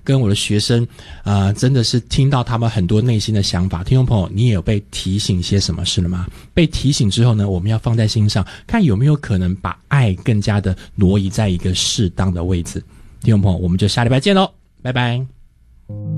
跟我的学生真的是听到他们很多内心的想法。听众朋友，你也有被提醒些什么事了吗？被提醒之后呢，我们要放在心上，看有没有可能把爱更加的挪移在一个适当的位置。听众朋友，我们就下礼拜见咯，拜拜。